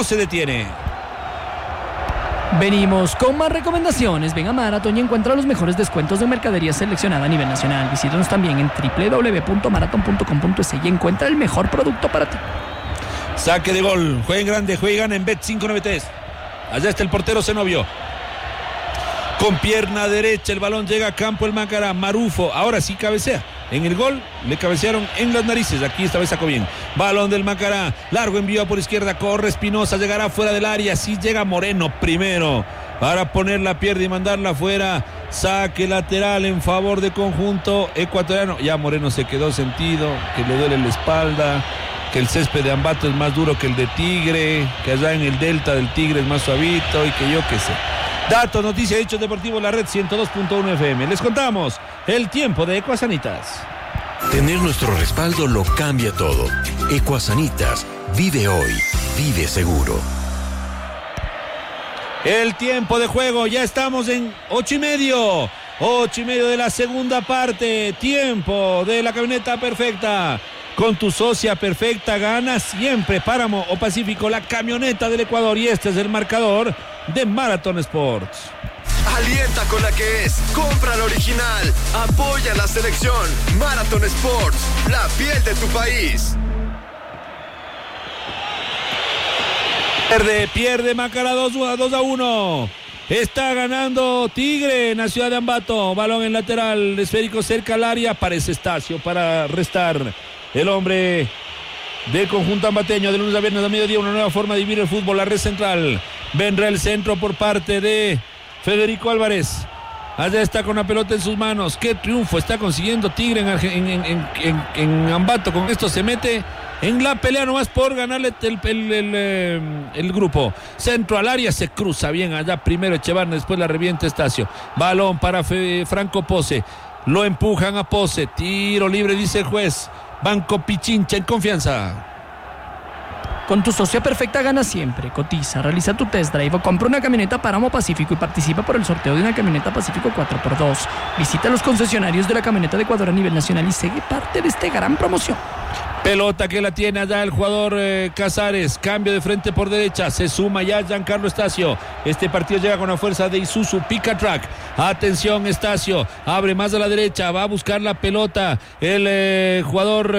no se detiene. Venimos con más recomendaciones. Ven a Marathon y encuentra los mejores descuentos de mercadería seleccionada a nivel nacional. Visítanos también en www.marathon.com.es y encuentra el mejor producto para ti. Saque de gol, jueguen grande, juegan en Bet593. Allá está el portero Zenobio. Con pierna derecha el balón llega a campo el Macará. Marufo, ahora sí cabecea. En el gol le cabecearon en las narices. Aquí esta vez sacó bien. Balón del Macará. Largo envío por izquierda. Corre Espinosa. Llegará fuera del área. Sí llega Moreno primero para poner la pierna y mandarla afuera. Saque lateral en favor de conjunto ecuatoriano. Ya Moreno se quedó sentido. Que le duele la espalda. Que el césped de Ambato es más duro que el de Tigre. Que allá en el delta del Tigre es más suavito. Y que yo qué sé. Datos, noticias, hechos deportivos, la red 102.1 FM. Les contamos el tiempo de Ecuasanitas. Tener nuestro respaldo lo cambia todo. Ecuasanitas, vive hoy, vive seguro. El tiempo de juego, ya estamos en 8:30. 8:30 de la segunda parte. Tiempo de la camioneta perfecta. Con tu socia perfecta gana siempre Páramo o Pacífico, la camioneta del Ecuador. Y este es el marcador de Marathon Sports. Alienta con la que es. Compra la original. Apoya la selección. Marathon Sports, la piel de tu país. Pierde Macará 2-1. Está ganando Tigre en la ciudad de Ambato. Balón en lateral, esférico cerca al área. Aparece Estacio para restar. El hombre del conjunto ambateño, de lunes a viernes a mediodía, una nueva forma de vivir el fútbol. La red central. Vendrá el centro por parte de Federico Álvarez. Allá está con la pelota en sus manos. Qué triunfo está consiguiendo Tigre en Ambato. Con esto se mete en la pelea nomás por ganarle el grupo. Centro al área, se cruza bien allá primero Echevarne, después la revienta Estacio. Balón para Franco Pose. Lo empujan a Pose. Tiro libre, dice el juez. Banco Pichincha en confianza. Con tu socia perfecta gana siempre. Cotiza, realiza tu test drive o compra una camioneta Páramo Pacífico y participa por el sorteo de una camioneta Pacífico 4x2. Visita los concesionarios de la camioneta de Ecuador a nivel nacional y sigue parte de esta gran promoción. Pelota que la tiene allá el jugador Casares. Cambio de frente por derecha. Se suma ya Giancarlo Estacio. Este partido llega con la fuerza de Isuzu Pica Track. Atención, Estacio. Abre más a la derecha. Va a buscar la pelota. El jugador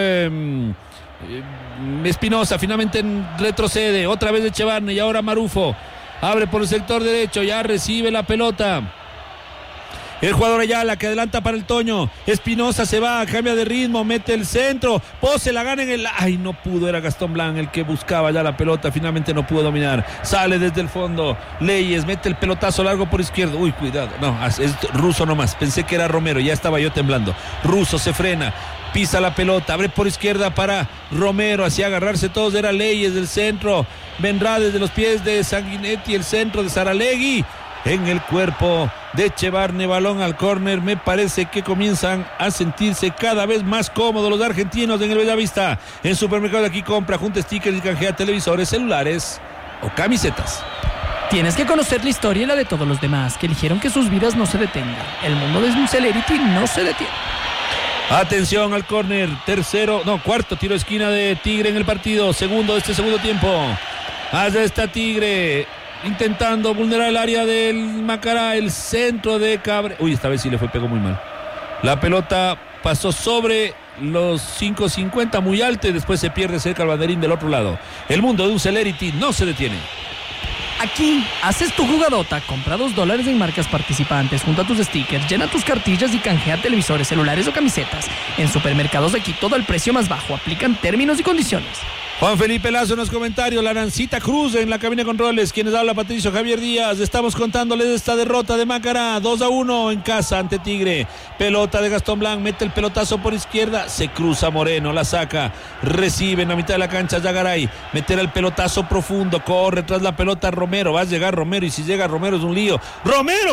Espinosa finalmente retrocede. Otra vez Echevarne y ahora Marufo. Abre por el sector derecho. Ya recibe la pelota. El jugador Ayala que adelanta para el Toño. Espinosa se va, cambia de ritmo, mete el centro. Pose la gana en el... Ay, no pudo, era Gastón Blanc el que buscaba ya la pelota. Finalmente no pudo dominar. Sale desde el fondo. Leyes, mete el pelotazo largo por izquierda. Uy, cuidado. No, es Russo nomás. Pensé que era Romero, ya estaba yo temblando. Russo se frena. Pisa la pelota, abre por izquierda para Romero, hacia agarrarse todos, era Leyes del centro. Vendrá desde los pies de Sanguinetti, el centro de Saralegui. En el cuerpo de Echevarne, balón al córner. Me parece que comienzan a sentirse cada vez más cómodos los argentinos en el Bellavista. En supermercado de aquí compra, junta stickers y canjea televisores, celulares o camisetas. Tienes que conocer la historia y la de todos los demás que eligieron que sus vidas no se detengan. El mundo de un Celerity no se detiene. Atención al córner, cuarto tiro de esquina de Tigre en el partido, segundo de este segundo tiempo. Allá está Tigre intentando vulnerar el área del Macará, el centro de Cabre. Uy, esta vez sí le pegó muy mal. La pelota pasó sobre los 5.50 muy alto y después se pierde cerca al banderín del otro lado. El mundo de un Celerity no se detiene. Aquí haces tu jugadota, compra $2 en marcas participantes, junta tus stickers, llena tus cartillas y canjea televisores, celulares o camisetas. En supermercados de aquí todo el precio más bajo, aplican términos y condiciones. Juan Felipe Lazo en los comentarios, la Nancita Cruz en la cabina de controles, quienes habla Patricio Javier Díaz. Estamos contándoles esta derrota de Macará, 2-1 en casa ante Tigre. Pelota de Gastón Blanc, mete el pelotazo por izquierda, se cruza Moreno, la saca, recibe en la mitad de la cancha Yagaray, meter el pelotazo profundo, corre tras la pelota Romero, va a llegar Romero y si llega Romero es un lío. ¡Romero!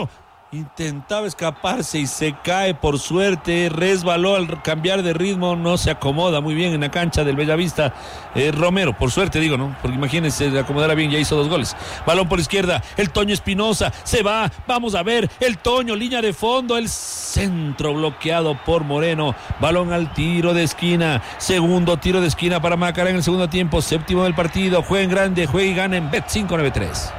Intentaba escaparse y se cae por suerte, resbaló al cambiar de ritmo, no se acomoda muy bien en la cancha del Bellavista. Romero, por suerte digo, ¿no? Porque imagínense, de acomodara bien, ya hizo 2 goles. Balón por izquierda, el Toño Espinosa, se va, vamos a ver, el Toño, línea de fondo, el centro bloqueado por Moreno. Balón al tiro de esquina, segundo tiro de esquina para Macará en el segundo tiempo, séptimo del partido. Juega en grande, juega y gana en Bet593.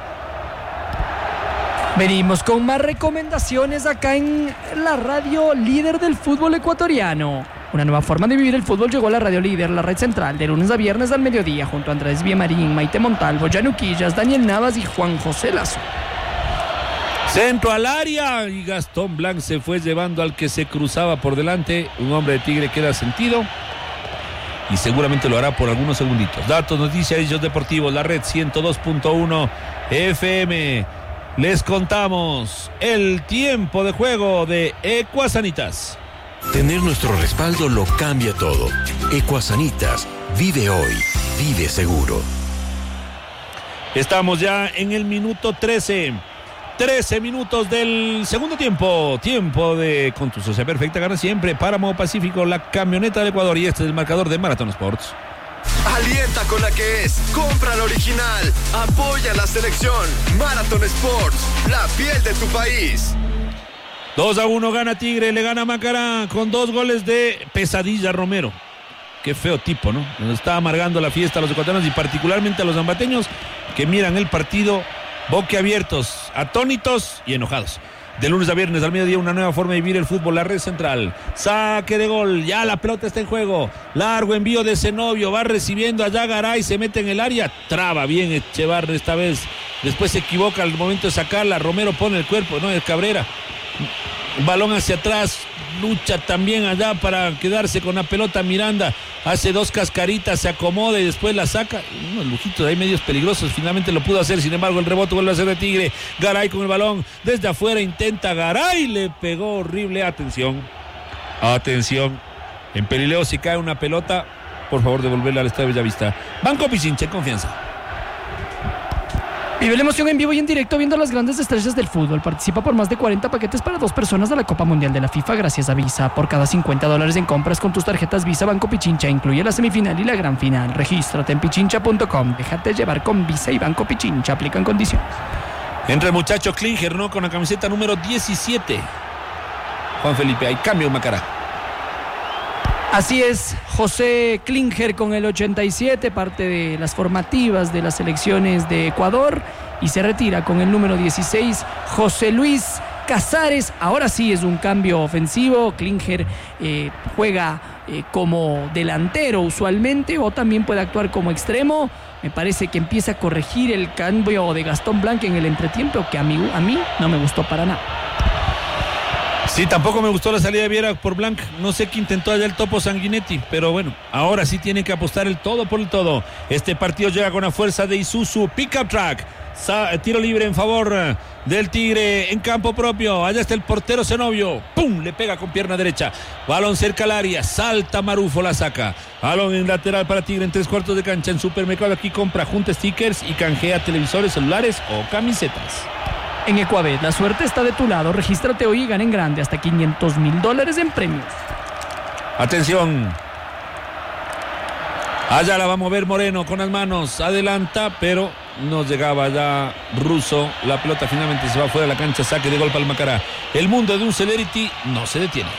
Venimos con más recomendaciones acá en la radio líder del fútbol ecuatoriano. Una nueva forma de vivir el fútbol llegó a la radio líder, la red central, de lunes a viernes al mediodía, junto a Andrés Villamarín, Maite Montalvo, Yanuquillas, Daniel Navas y Juan José Lazo. Centro al área y Gastón Blanc se fue llevando al que se cruzaba por delante. Un hombre de Tigre queda sentido y seguramente lo hará por algunos segunditos. Datos, noticias, hechos deportivos, la red 102.1 FM. Les contamos el tiempo de juego de Ecuasanitas. Tener nuestro respaldo lo cambia todo. Ecuasanitas, vive hoy, vive seguro. Estamos ya en el minuto 13. 13 minutos del segundo tiempo. Tiempo de con tu socia perfecta gana siempre. Páramo Pacífico, la camioneta del Ecuador. Y este es el marcador de Marathon Sports. Alienta con la que es. Compra la original. Apoya la selección. Marathon Sports. La piel de tu país. 2-1 gana Tigre. Le gana Macará con 2 goles de Pesadilla Romero. Qué feo tipo, ¿no? Nos está amargando la fiesta a los ecuatorianos y particularmente a los zambateños que miran el partido boquiabiertos, atónitos y enojados. De lunes a viernes al mediodía, una nueva forma de vivir el fútbol, la red central. Saque de gol, ya la pelota está en juego. Largo envío de Zenobio, va recibiendo allá Garay, se mete en el área. Traba bien Echevarri esta vez. Después se equivoca al momento de sacarla. Romero pone el cuerpo, no, es Cabrera. Balón hacia atrás, lucha también allá para quedarse con la pelota. Miranda hace 2 cascaritas, se acomoda y después la saca. Unos lujitos ahí medios peligrosos, finalmente lo pudo hacer. Sin embargo, el rebote vuelve a ser de Tigre. Garay con el balón desde afuera intenta. Garay le pegó horrible. Atención, en Pelileo si cae una pelota, por favor devolverla al Estadio Bellavista. Banco Pichincha, en confianza. Vive la emoción en vivo y en directo viendo las grandes estrellas del fútbol. Participa por más de 40 paquetes para 2 personas de la Copa Mundial de la FIFA gracias a Visa. Por cada $50 en compras con tus tarjetas Visa Banco Pichincha incluye la semifinal y la gran final. Regístrate en pichincha.com. Déjate llevar con Visa y Banco Pichincha. Aplican condiciones. Entra el muchacho Klinger, ¿no? Con la camiseta número 17. Juan Felipe, hay cambio en Macará. Así es, José Klinger con el 87, parte de las formativas de las selecciones de Ecuador, y se retira con el número 16, José Luis Casares. Ahora sí es un cambio ofensivo. Klinger juega como delantero usualmente, o también puede actuar como extremo. Me parece que empieza a corregir el cambio de Gastón Blanc en el entretiempo, que a mí no me gustó para nada. Sí, tampoco me gustó la salida de Viera por Blanc. No sé qué intentó allá el Topo Sanguinetti, pero bueno, ahora sí tiene que apostar el todo por el todo. Este partido llega con la fuerza de Isuzu Pickup Truck. Tiro libre en favor del Tigre en campo propio. Allá está el portero Zenobio. ¡Pum! Le pega con pierna derecha. Balón cerca al área. Salta Marufo, la saca. Balón en lateral para Tigre en 3/4 de cancha. En Supermercado Aquí compra, junta stickers y canjea televisores, celulares o camisetas. En Ecuabet, la suerte está de tu lado. Regístrate hoy y gana en grande hasta $500,000 en premios. Atención. Allá la va a mover Moreno con las manos. Adelanta, pero no llegaba ya Russo. La pelota finalmente se va fuera de la cancha. Saque de gol para el Macará. El mundo de un Celerity no se detiene.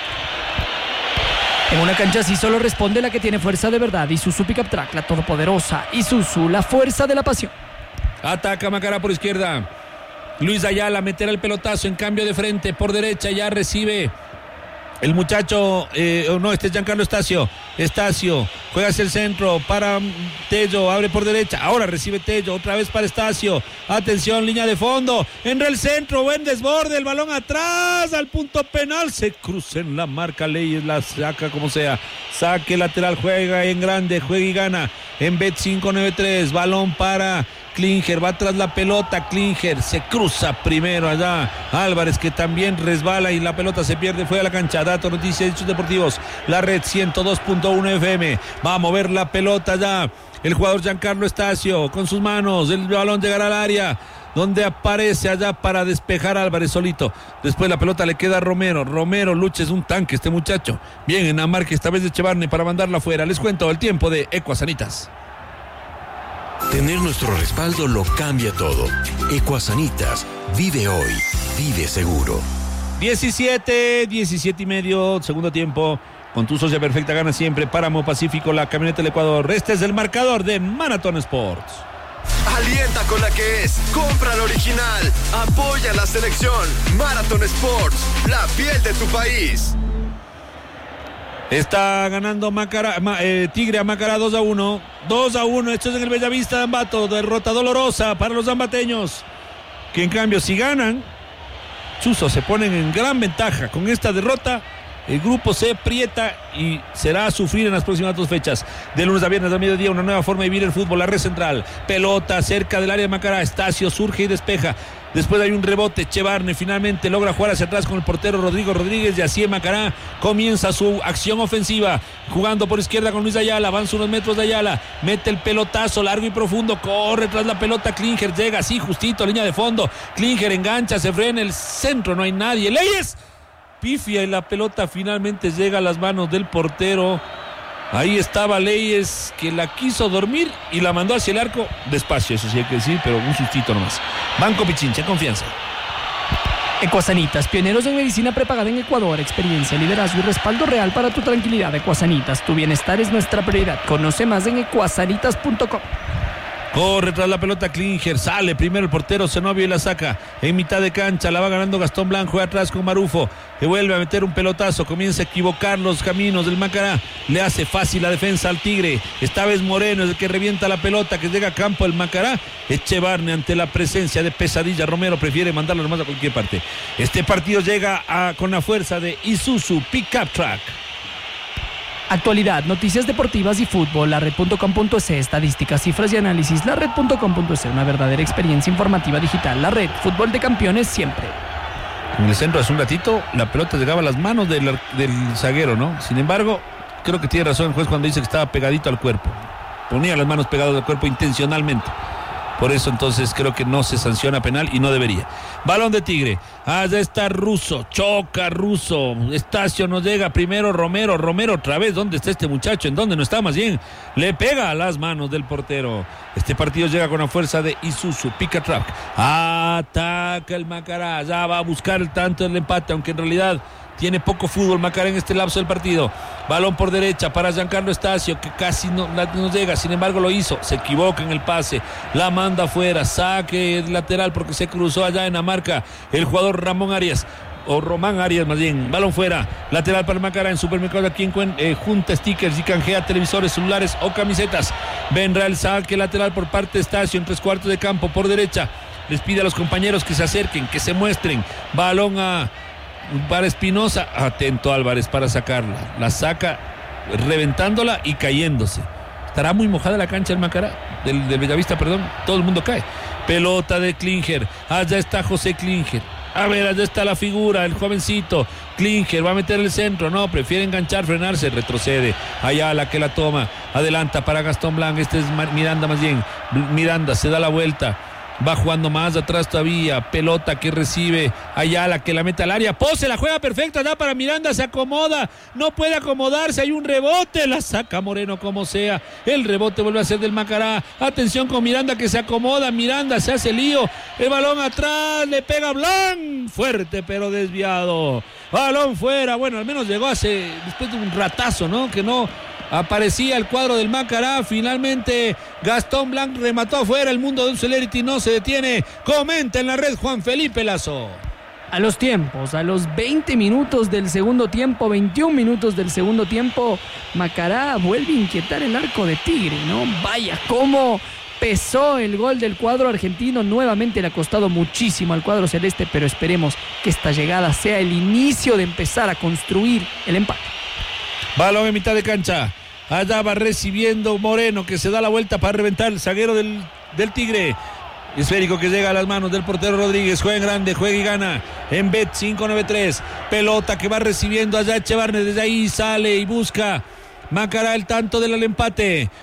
En una cancha así solo responde la que tiene fuerza de verdad. Isuzu Pickup Truck, la todopoderosa Isuzu, la fuerza de la pasión. Ataca Macará por izquierda. Luis Ayala meterá el pelotazo en cambio de frente por derecha, ya recibe el muchacho, este es Giancarlo Estacio. Estacio juega hacia el centro para Tello, abre por derecha, ahora recibe Tello, otra vez para Estacio. Atención, línea de fondo, entra el centro, buen desborde, el balón atrás al punto penal, se cruza en la marca Leyes, la saca como sea. Saque lateral, juega en grande, juega y gana en Bet593, balón para Klinger, va tras la pelota, Klinger se cruza primero allá, Álvarez que también resbala y la pelota se pierde fuera de la cancha. Datos, noticias, hechos deportivos, la red 102.1 FM, va a mover la pelota ya el jugador Giancarlo Estacio con sus manos, el balón llegará al área, donde aparece allá para despejar a Álvarez solito. Después la pelota le queda a Romero. Romero lucha, es un tanque este muchacho. Bien en la marca esta vez de Echevarne para mandarla afuera. Les cuento el tiempo de Ecuasanitas. Tener nuestro respaldo lo cambia todo. Ecuasanitas, vive hoy, vive seguro. 17 y medio, segundo tiempo. Con tu socia perfecta gana siempre. Páramo Pacífico, la camioneta del Ecuador. Este es el marcador de Marathon Sports. Alienta con la que es. Compra el original. Apoya la selección. Marathon Sports, la piel de tu país. Está ganando Tigre a Macará 2-1. 2-1, esto es en el Bellavista de Ambato. Derrota dolorosa para los ambateños, que en cambio si ganan, Chuzo, se ponen en gran ventaja. Con esta derrota el grupo se aprieta y será a sufrir en las próximas 2 fechas. De lunes a viernes a mediodía, una nueva forma de vivir el fútbol. La red central, pelota cerca del área de Macará. Estacio surge y despeja. Después hay un rebote. Echevarne finalmente logra jugar hacia atrás con el portero Rodrigo Rodríguez. Y así en Macará comienza su acción ofensiva. Jugando por izquierda con Luis Ayala. Avanza unos metros de Ayala. Mete el pelotazo largo y profundo. Corre tras la pelota. Klinger llega así justito, línea de fondo. Klinger engancha, se frena el centro. No hay nadie. Leyes pifia y la pelota finalmente llega a las manos del portero. Ahí estaba Leyes, que la quiso dormir y la mandó hacia el arco. Despacio, eso sí hay que decir, pero un sustito nomás. Banco Pichincha, confianza. Ecuasanitas, pioneros en medicina prepagada en Ecuador. Experiencia, liderazgo y respaldo real para tu tranquilidad. Ecuasanitas, tu bienestar es nuestra prioridad. Conoce más en ecuasanitas.com. Corre tras la pelota Klinger, sale primero el portero Zenobio y la saca en mitad de cancha, la va ganando Gastón Blanco, juega atrás con Marufo, que vuelve a meter un pelotazo, comienza a equivocar los caminos del Macará, le hace fácil la defensa al Tigre. Esta vez Moreno es el que revienta la pelota, que llega a campo el Macará. Echevarne, ante la presencia de Pesadilla, Romero prefiere mandarlo nomás a cualquier parte. Este partido llega con la fuerza de Isuzu Pickup Truck. Actualidad, noticias deportivas y fútbol. Lared.com.es, estadísticas, cifras y análisis. Lared.com.es, una verdadera experiencia informativa digital. La Red, fútbol de campeones siempre. En el centro hace un ratito la pelota llegaba a las manos del zaguero, ¿no? Sin embargo, creo que tiene razón el juez cuando dice que estaba pegadito al cuerpo. Ponía las manos pegadas al cuerpo intencionalmente. Por eso entonces creo que no se sanciona penal y no debería. Balón de Tigre. Allá está Russo. Choca Russo. Estacio no llega. Primero Romero. Romero otra vez. ¿Dónde está este muchacho? ¿En dónde no está? Más bien le pega a las manos del portero. Este partido llega con la fuerza de Isuzu Pickup Truck. Ataca el Macará. Ya va a buscar el tanto del empate, aunque en realidad tiene poco fútbol Macará en este lapso del partido. Balón por derecha para Giancarlo Estacio, que casi no llega, sin embargo lo hizo. Se equivoca en el pase, la manda afuera, saque lateral porque se cruzó allá en la marca el jugador Román Arias más bien. Balón fuera, lateral para el Macará en Supermercado aquí junta stickers y canjea televisores, celulares o camisetas. Vendrá el saque lateral por parte de Estacio en 3/4 de campo por derecha. Les pide a los compañeros que se acerquen, que se muestren. Balón para Espinosa, atento Álvarez para sacarla, la saca reventándola y cayéndose. Estará muy mojada la cancha del Macará, del Bellavista, perdón, todo el mundo cae. Pelota de Klinger, allá está José Klinger, a ver, allá está la figura, el jovencito Klinger, va a meter el centro, no, prefiere enganchar, frenarse, retrocede, allá la que la toma, adelanta para Gastón Blanc, este es Miranda más bien, Miranda se da la vuelta, va jugando más atrás todavía, pelota que recibe Ayala, que la mete al área, pose, la juega perfecta, da para Miranda, se acomoda, no puede acomodarse, hay un rebote, la saca Moreno como sea, el rebote vuelve a ser del Macará, atención con Miranda que se acomoda, Miranda se hace lío, el balón atrás, le pega Blanc, fuerte pero desviado, balón fuera, bueno, al menos llegó después de un ratazo, ¿no? Que no aparecía el cuadro del Macará. Finalmente Gastón Blanc remató afuera. El mundo de Celerity no se detiene. Comenta en la red Juan Felipe Lazo. A los tiempos, a los 20 minutos del segundo tiempo, 21 minutos del segundo tiempo, Macará vuelve a inquietar el arco de Tigre, ¿no? Vaya, cómo pesó el gol del cuadro argentino. Nuevamente le ha costado muchísimo al cuadro celeste, pero esperemos que esta llegada sea el inicio de empezar a construir el empate. Balón en mitad de cancha. Allá va recibiendo Moreno, que se da la vuelta para reventar el zaguero del Tigre. Esférico que llega a las manos del portero Rodríguez. Juega en grande, juega y gana en Bet 593. Pelota que va recibiendo allá Echevarne. Desde ahí sale y busca Macará el tanto del empate.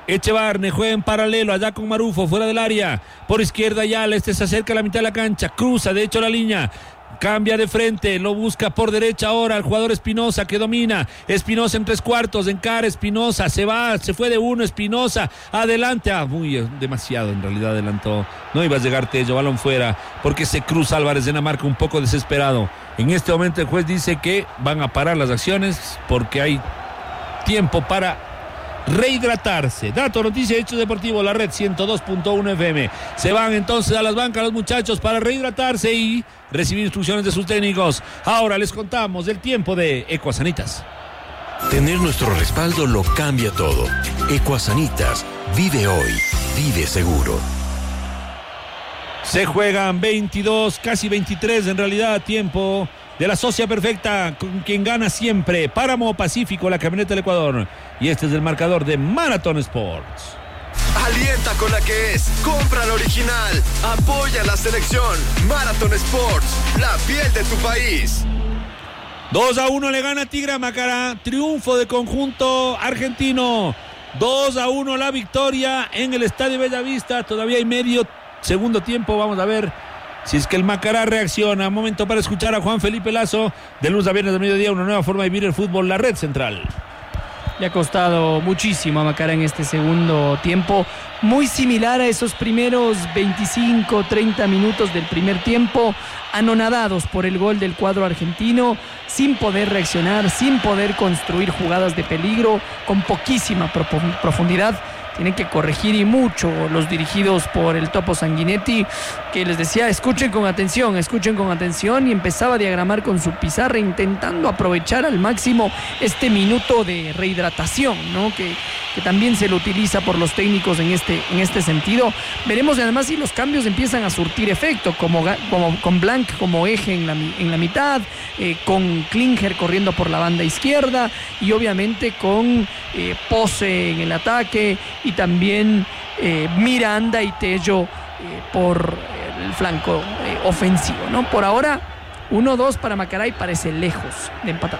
Echevarne juega en paralelo allá con Marufo, fuera del área. Por izquierda Ayala, se acerca a la mitad de la cancha. Cruza, de hecho, la línea. Cambia de frente, lo busca por derecha ahora el jugador Espinosa, que domina. Espinosa en 3/4, encara Espinosa, se fue de uno Espinosa, adelante, demasiado en realidad adelantó, no iba a llegar Tello, balón fuera, porque se cruza Álvarez en la marca un poco desesperado. En este momento el juez dice que van a parar las acciones porque hay tiempo para rehidratarse. Dato, noticia, hecho deportivo, la red 102.1 FM. Se van entonces a las bancas los muchachos para rehidratarse y recibir instrucciones de sus técnicos. Ahora les contamos del tiempo de Ecuasanitas. Tener nuestro respaldo lo cambia todo. Ecuasanitas, vive hoy, vive seguro. Se juegan 22, casi 23 en realidad, tiempo de la socia perfecta, con quien gana siempre. Páramo Pacífico, la camioneta del Ecuador. Y este es el marcador de Marathon Sports. Alienta con la que es. Compra la original. Apoya la selección. Marathon Sports, la piel de tu país. 2-1 le gana Tigre a Macará. Triunfo de conjunto argentino. 2-1 la victoria en el Estadio Bellavista. Todavía hay medio segundo tiempo. Vamos a ver si es que el Macará reacciona. Momento para escuchar a Juan Felipe Lazo. De lunes a viernes de mediodía, una nueva forma de vivir el fútbol, la red central. Le ha costado muchísimo a Macará en este segundo tiempo, muy similar a esos primeros 25, 30 minutos del primer tiempo, anonadados por el gol del cuadro argentino, sin poder reaccionar, sin poder construir jugadas de peligro, con poquísima profundidad. Tienen que corregir y mucho los dirigidos por el Topo Sanguinetti, que les decía, escuchen con atención, y empezaba a diagramar con su pizarra, intentando aprovechar al máximo este minuto de rehidratación, ¿no? Que también se lo utiliza por los técnicos en este sentido. Veremos además si los cambios empiezan a surtir efecto, como con Blanc como eje en la mitad, con Klinger corriendo por la banda izquierda y obviamente con Pose en el ataque, y también Miranda y Tello por el flanco ofensivo, ¿no? Por ahora 1-2 para Macará y parece lejos de empatar.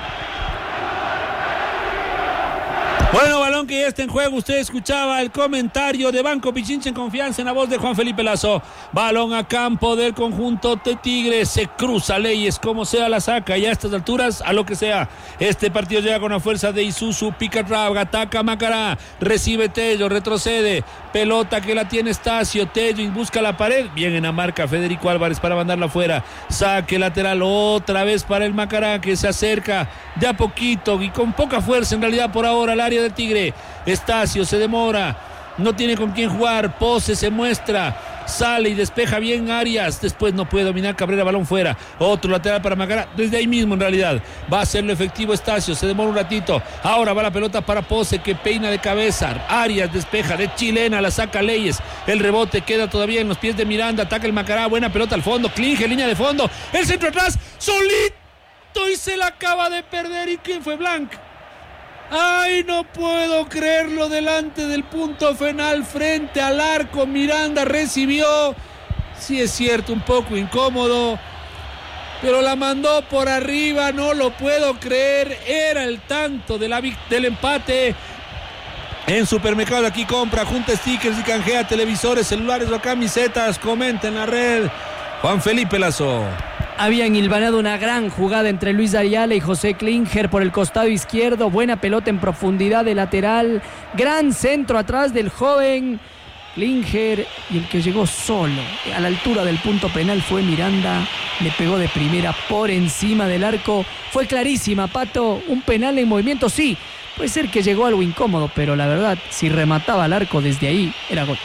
Bueno, balón que ya está en juego. Usted escuchaba el comentario de Banco Pichincha en confianza en la voz de Juan Felipe Lazo. Balón a campo del conjunto de Tigre. Se cruza Leyes, como sea la saca. Y a estas alturas, a lo que sea. Este partido llega con la fuerza de Isuzu. Pica Raga, ataca Macará. Recibe Tello, retrocede. Pelota que la tiene Estacio. Tello busca la pared. Bien en la marca Federico Álvarez para mandarla afuera. Saque lateral otra vez para el Macará, que se acerca de a poquito y con poca fuerza en realidad por ahora al área del Tigre. Estacio se demora, no tiene con quién jugar. Pose se muestra, sale y despeja bien Arias. Después no puede dominar Cabrera, balón fuera. Otro lateral para Macará, desde ahí mismo en realidad va a hacerlo efectivo Estacio. Se demora un ratito, ahora va la pelota para Pose, que peina de cabeza. Arias despeja de chilena, la saca Leyes. El rebote queda todavía en los pies de Miranda. Ataca el Macará, buena pelota al fondo. Klinger, línea de fondo, el centro atrás, solito, y se la acaba de perder. ¿Y quién fue? Blanc. Ay, no puedo creerlo, delante del punto final, frente al arco. Miranda recibió, sí es cierto, un poco incómodo, pero la mandó por arriba, no lo puedo creer. Era el tanto del empate. En Supermercado Aquí compra, junta stickers y canjea televisores, celulares o camisetas. Comenta en la red Juan Felipe Lazo. Habían hilvanado una gran jugada entre Luis Ayala y José Klinger por el costado izquierdo. Buena pelota en profundidad de lateral. Gran centro atrás del joven Klinger. Y el que llegó solo a la altura del punto penal fue Miranda. Le pegó de primera por encima del arco. Fue clarísima, Pato. Un penal en movimiento, sí. Puede ser que llegó algo incómodo, pero la verdad, si remataba al arco desde ahí, era gol.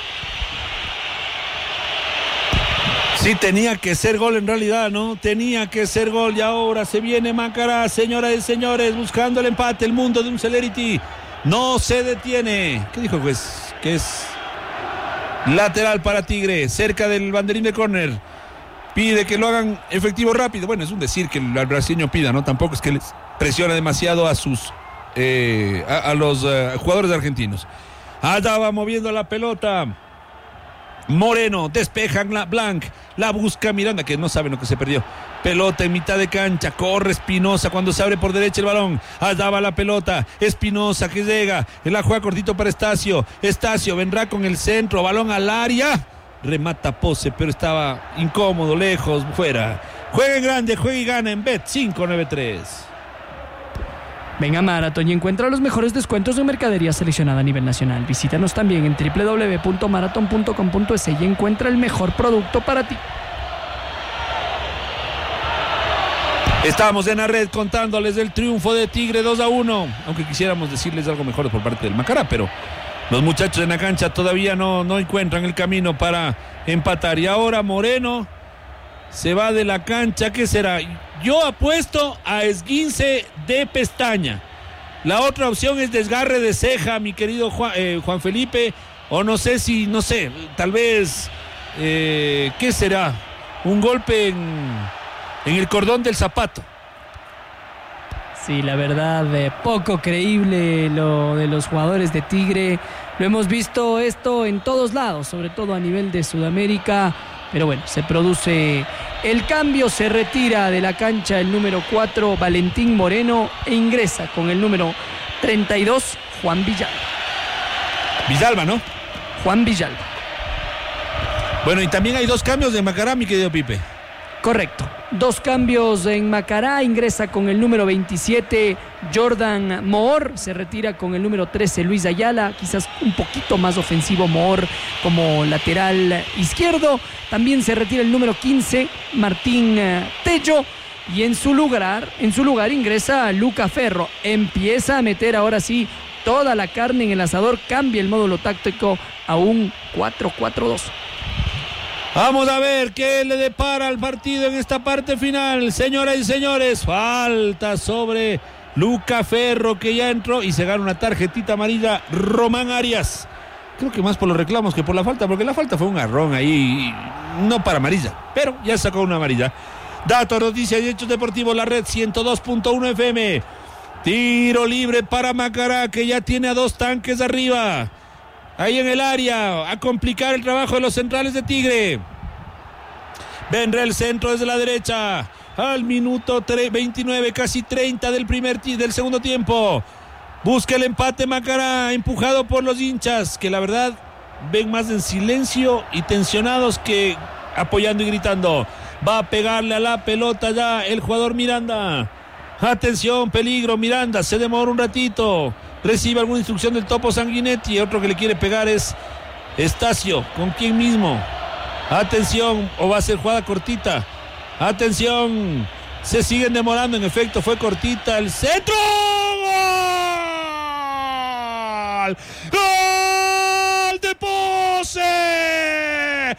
Sí, tenía que ser gol en realidad, ¿no? Tenía que ser gol. Y ahora se viene Macará, señoras y señores, buscando el empate. El mundo de un Celerity no se detiene. ¿Qué dijo el juez? Que es lateral para Tigre, cerca del banderín de córner. Pide que lo hagan efectivo rápido. Bueno, es un decir que el brasileño pida, ¿no? Tampoco es que les presiona demasiado a sus a los jugadores argentinos. Allá va moviendo la pelota Moreno, despejan la Blanc, la busca Miranda, que no sabe lo que se perdió. Pelota en mitad de cancha, corre Espinosa cuando se abre por derecha el balón. Allá va la pelota, Espinosa que llega, la juega cortito para Estacio. Estacio vendrá con el centro, balón al área. Remata Pose, pero estaba incómodo, lejos, fuera. Juega en grande, juega y gana en Bet 593. Ven a Marathon y encuentra los mejores descuentos de mercadería seleccionada a nivel nacional. Visítanos también en www.marathon.com.es y encuentra el mejor producto para ti. Estamos en la red contándoles del triunfo de Tigre 2-1, aunque quisiéramos decirles algo mejor por parte del Macará, pero los muchachos en la cancha todavía no encuentran el camino para empatar. Y ahora Moreno se va de la cancha. ¿Qué será? Yo apuesto a esguince de pestaña. La otra opción es desgarre de ceja, mi querido Juan Felipe. O no sé, tal vez, ¿qué será? Un golpe en el cordón del zapato. Sí, la verdad, poco creíble lo de los jugadores de Tigre. Lo hemos visto esto en todos lados, sobre todo a nivel de Sudamérica. Pero bueno, se produce el cambio, se retira de la cancha el número 4, Valentín Moreno, e ingresa con el número 32, Juan Villalba. Villalba, ¿no? Juan Villalba. Bueno, y también hay 2 cambios de Macará, mi querido Pipe. Correcto. 2 cambios en Macará, ingresa con el número 27 Jordan Moore, se retira con el número 13 Luis Ayala, quizás un poquito más ofensivo Moore como lateral izquierdo. También se retira el número 15 Martín Tello y en su lugar ingresa Luca Ferro. Empieza a meter ahora sí toda la carne en el asador, cambia el módulo táctico a un 4-4-2. Vamos a ver qué le depara al partido en esta parte final. Señoras y señores, falta sobre Luca Ferro, que ya entró y se gana una tarjetita amarilla Román Arias. Creo que más por los reclamos que por la falta, porque la falta fue un garrón ahí, no para amarilla, pero ya sacó una amarilla. Datos, noticias y hechos deportivos, la red 102.1 FM. Tiro libre para Macará, que ya tiene a 2 tanques arriba. Ahí en el área, a complicar el trabajo de los centrales de Tigre. Vendrá el centro desde la derecha. Al minuto 29, casi 30 del segundo tiempo. Busca el empate Macará, empujado por los hinchas, que la verdad ven más en silencio y tensionados que apoyando y gritando. Va a pegarle a la pelota ya el jugador Miranda. Atención, peligro, Miranda, se demora un ratito. Recibe alguna instrucción del Topo Sanguinetti. Otro que le quiere pegar es Estacio. ¿Con quién mismo? Atención, o va a ser jugada cortita. Atención, se siguen demorando. En efecto, fue cortita. El centro. ¡Gol! ¡Gol de Pose!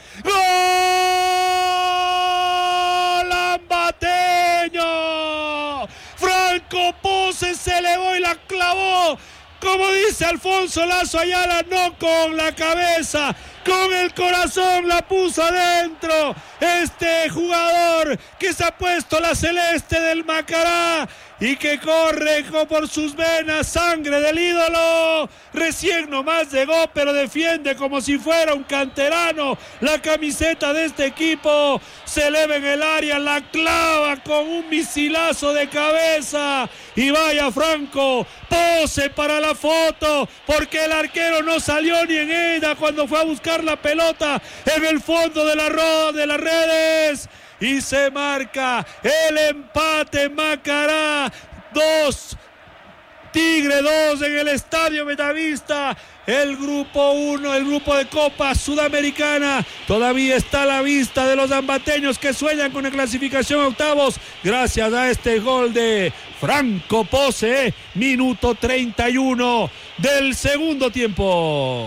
¡Gol ambateño! Franco Pose se elevó y la clavó. Como dice Alfonso Lazo Ayala, no con la cabeza, con el corazón la puso adentro. Este jugador que se ha puesto la celeste del Macará y que corre por sus venas sangre del ídolo. Recién nomás llegó, pero defiende como si fuera un canterano la camiseta de este equipo. Se eleva en el área, la clava con un misilazo de cabeza. Y vaya Franco, Pose para la foto, porque el arquero no salió ni en ella cuando fue a buscar la pelota en el fondo de las redes. Y se marca el empate Macará 2, Tigre 2 en el Estadio Metavista. El grupo 1, el grupo de Copa Sudamericana, todavía está a la vista de los ambateños que sueñan con la clasificación a octavos gracias a este gol de Franco Pose, minuto 31 del segundo tiempo.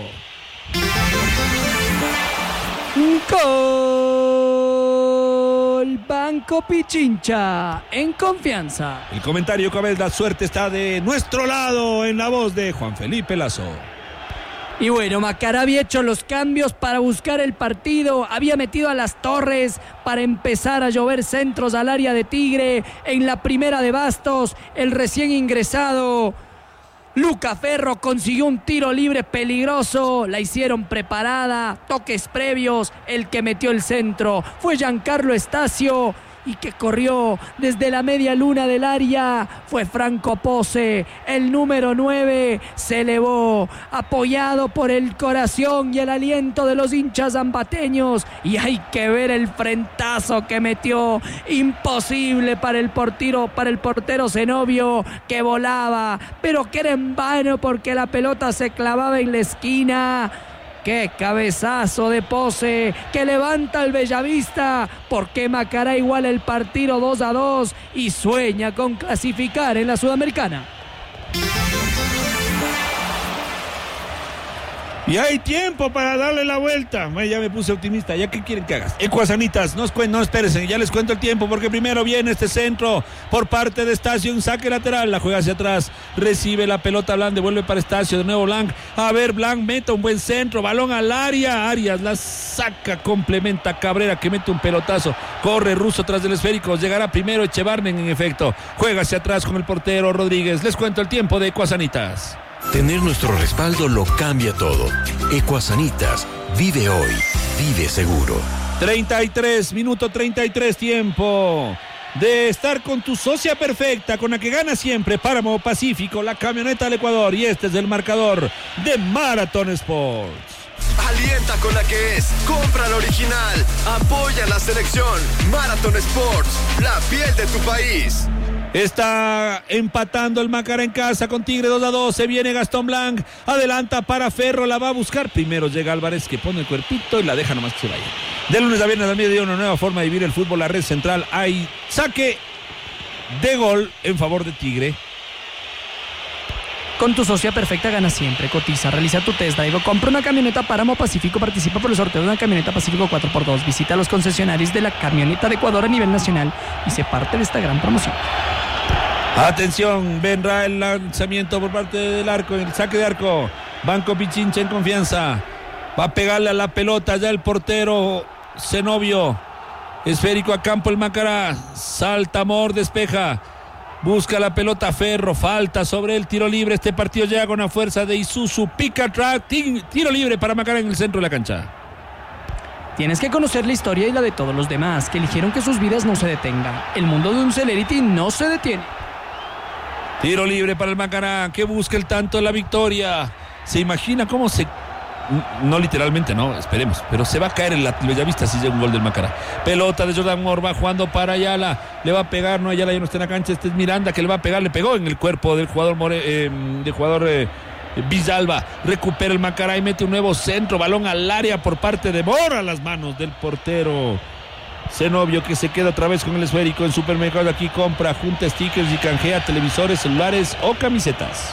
Gol Banco Pichincha en confianza. El comentario Cabel, la suerte está de nuestro lado en la voz de Juan Felipe Lazo. Y bueno, Macará había hecho los cambios para buscar el partido, había metido a Las Torres para empezar a llover centros al área de Tigre. En la primera de Bastos, el recién ingresado Luca Ferro consiguió un tiro libre peligroso, la hicieron preparada, toques previos, el que metió el centro fue Giancarlo Estacio y que corrió desde la media luna del área fue Franco Pose, el número 9, se elevó, apoyado por el corazón y el aliento de los hinchas zambateños, y hay que ver el frentazo que metió, imposible para el portero Zenobio, que volaba, pero que era en vano porque la pelota se clavaba en la esquina. ¡Qué cabezazo de Pose que levanta el Bellavista! Porque Macará iguala el partido 2-2 y sueña con clasificar en la Sudamericana. Y hay tiempo para darle la vuelta. Ya me puse optimista. ¿Ya qué quieren que hagas? Ecuasanitas, no espérense, ya les cuento el tiempo, porque primero viene este centro por parte de Estacio, un saque lateral, la juega hacia atrás, recibe la pelota Blanc, devuelve para Estacio, de nuevo Blanc. A ver, Blanc mete un buen centro, balón al área, Arias la saca, complementa Cabrera, que mete un pelotazo, corre Russo tras del esférico, llegará primero Echevarnen, en efecto, juega hacia atrás con el portero Rodríguez. Les cuento el tiempo de Ecuasanitas. Tener nuestro respaldo lo cambia todo. Ecuasanitas, vive hoy, vive seguro. 33, minuto 33, tiempo de estar con tu socia perfecta, con la que gana siempre, Páramo Pacífico, la camioneta del Ecuador, y este es el marcador de Marathon Sports. Alienta con la que es, compra la original, apoya la selección. Marathon Sports, la piel de tu país. Está empatando el Macará en casa con Tigre 2-2. Se viene Gastón Blanc. Adelanta para Ferro. La va a buscar. Primero llega Álvarez, que pone el cuerpito y la deja nomás que se vaya. De lunes a viernes al mediodía, una nueva forma de vivir el fútbol. La red central. Hay saque de gol en favor de Tigre. Con tu socia perfecta gana siempre. Cotiza, realiza tu test drive, compra una camioneta Páramo Pacífico, participa por el sorteo de una camioneta Pacífico 4x2, visita los concesionarios de la camioneta de Ecuador a nivel nacional y se parte de esta gran promoción. Atención, vendrá el lanzamiento por parte del arco, el saque de arco. Banco Pichincha en confianza. Va a pegarle a la pelota ya el portero Zenobio. Esférico a campo el Macará. Salta Amor, despeja. Busca la pelota Ferro, falta sobre el tiro libre. Este partido llega con la fuerza de Isuzu, pica track, tiro libre para Macará en el centro de la cancha. Tienes que conocer la historia y la de todos los demás, que eligieron que sus vidas no se detengan. El mundo de un Celerity no se detiene. Tiro libre para el Macará, que busca el tanto de la victoria. ¿Se imagina cómo se... No literalmente, no, esperemos, pero se va a caer en la Bellavista si llega un gol del Macará. Pelota de Jordan Moore, va jugando para Ayala, le va a pegar, no, Ayala ya no está en la cancha, este es Miranda que le va a pegar, le pegó en el cuerpo del jugador Villalba. Recupera el Macará y mete un nuevo centro, balón al área por parte de Moore, a las manos del portero Zenobio, que se queda otra vez con el esférico. En supermercado aquí compra, junta stickers y canjea televisores, celulares o camisetas.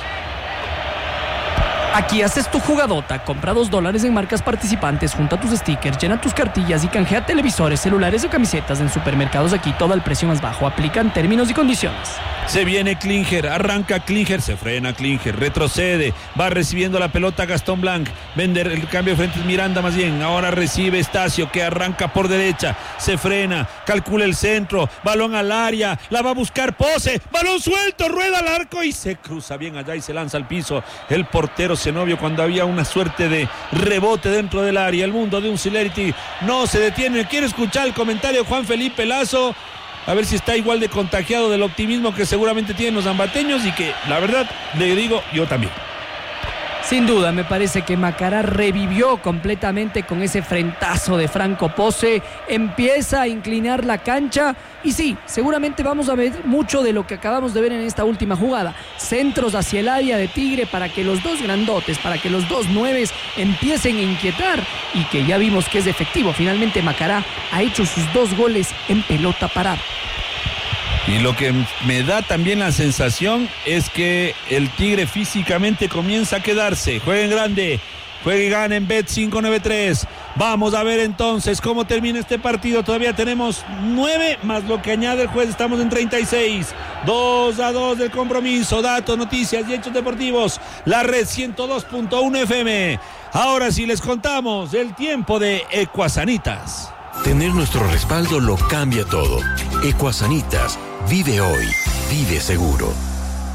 Aquí haces tu jugadota, compra $2 en marcas participantes, junta tus stickers, llena tus cartillas y canjea televisores, celulares o camisetas. En supermercados aquí todo al precio más bajo, aplican términos y condiciones. Se viene Klinger, arranca Klinger, se frena Klinger, retrocede, va recibiendo la pelota Gastón Blanc, vender el cambio frente a Miranda más bien, ahora recibe Estacio que arranca por derecha, se frena, calcula el centro, balón al área, la va a buscar Pose, balón suelto, rueda al arco y se cruza bien allá y se lanza al piso el portero Zenobio cuando había una suerte de rebote dentro del área. El mundo de un Celerity no se detiene. Quiero escuchar el comentario de Juan Felipe Lazo, a ver si está igual de contagiado del optimismo que seguramente tienen los zambateños, y que la verdad le digo yo también. Sin duda, me parece que Macará revivió completamente con ese frentazo de Franco Pose, empieza a inclinar la cancha y sí, seguramente vamos a ver mucho de lo que acabamos de ver en esta última jugada. Centros hacia el área de Tigre para que los dos grandotes, para que los dos nueves empiecen a inquietar y que ya vimos que es efectivo. Finalmente Macará ha hecho sus 2 goles en pelota parada. Y lo que me da también la sensación es que el Tigre físicamente comienza a quedarse. Juega en grande, juega y gana en Bet593. Vamos a ver entonces cómo termina este partido. Todavía tenemos 9 más lo que añade el juez. Estamos en 36. 2-2 del compromiso. Datos, noticias y hechos deportivos. La red 102.1 FM. Ahora sí les contamos el tiempo de Ecuasanitas. Tener nuestro respaldo lo cambia todo. Ecuasanitas, vive hoy, vive seguro.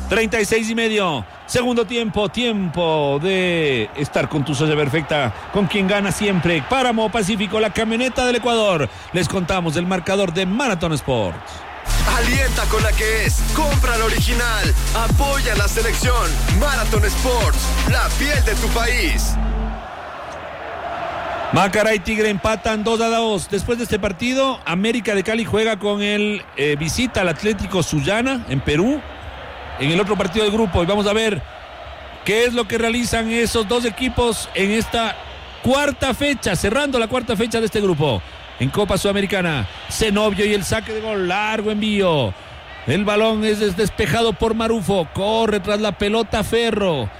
36:30. Segundo tiempo de estar con tu socia perfecta, con quien gana siempre. Páramo Pacífico, la camioneta del Ecuador. Les contamos el marcador de Marathon Sports. Alienta con la que es. Compra la original. Apoya la selección. Marathon Sports, la piel de tu país. Macará y Tigre empatan 2-2. Después de este partido, América de Cali juega con el visita al Atlético Sullana en Perú, en el otro partido del grupo. Y vamos a ver qué es lo que realizan esos dos equipos en esta cuarta fecha, cerrando la cuarta fecha de este grupo. En Copa Sudamericana, Zenobio y el saque de gol, largo envío. El balón es despejado por Marufo, corre tras la pelota Ferro.